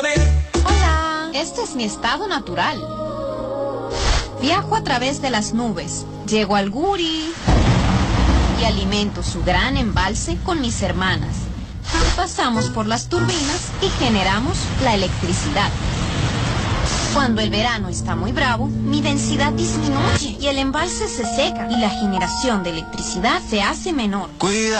Hola, este es mi estado natural. Viajo a través de las nubes, llego al Guri y alimento su gran embalse con mis hermanas. Pasamos por las turbinas y generamos la electricidad. Cuando el verano está muy bravo, mi densidad disminuye y el embalse se seca y la generación de electricidad se hace menor. Cuida.